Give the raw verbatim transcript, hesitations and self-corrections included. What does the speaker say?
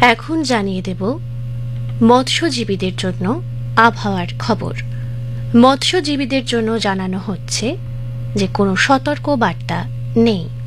এখন জানিয়ে দেব মৎস্যজীবীদের জন্য আবহাওয়ার খবর। মৎস্যজীবীদের জন্য জানানো হচ্ছে যে কোনো সতর্ক বার্তা নেই।